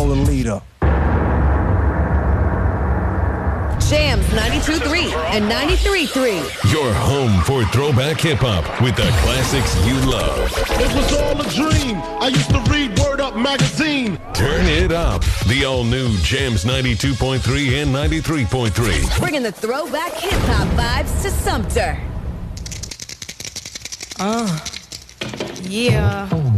follow the leader. Jams 92.3 and 93.3. Your home for throwback hip-hop with the classics you love. It was all a dream. I used to read Word Up magazine. Turn it up. The all-new Jams 92.3 and 93.3. Bringing the throwback hip-hop vibes to Sumter. Yeah.